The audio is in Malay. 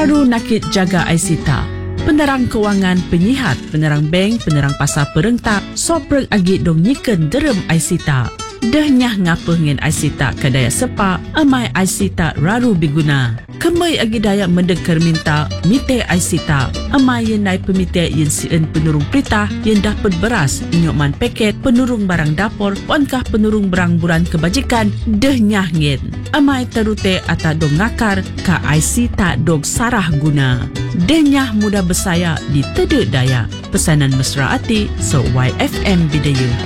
Raru nakit jaga Aisita. Penerang kewangan penyihat, penerang bank, penerang pasar perentak, soprek agi dong nyiken derem Aisita. Dehnyah ngapa ngen Aisita kadaya sepa, amai Aisita raru biguna. Kemai agi daya mendekar minta, mite Aisita. Amai yen nai pemite yen sien penurung perintah, yen dapat beras, inyoman paket, penurung barang dapur, onkah penurung barang buran kebajikan, dehnyah ngen. Amai terute ata dong ngakar, ka Aisita dong sarah guna. Dehnyah mudah bersaya di tedek daya. Pesanan mesra hati, so YFM Bidayuh.